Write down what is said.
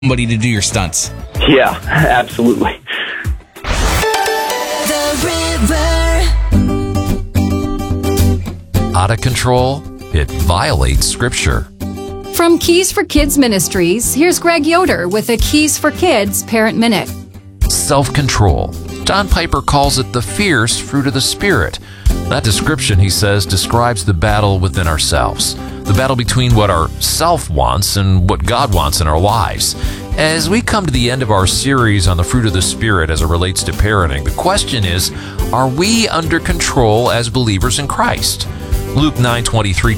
somebody to do your stunts. Yeah, absolutely. Out of control, it violates Scripture. From Keys for Kids Ministries, here's Greg Yoder with a Keys for Kids Parent Minute. Self-control. John Piper calls it the fierce fruit of the Spirit. That description, he says, describes the battle within ourselves. The battle between what our self wants and what God wants in our lives. As we come to the end of our series on the fruit of the Spirit as it relates to parenting, the question is, are we under control as believers in Christ? Luke 9:23